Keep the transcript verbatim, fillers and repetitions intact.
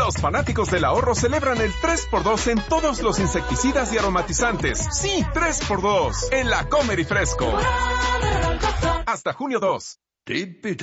Los fanáticos del ahorro celebran el tres por dos en todos los insecticidas y aromatizantes. Sí, tres por dos en la Comer y Fresco. Hasta junio dos.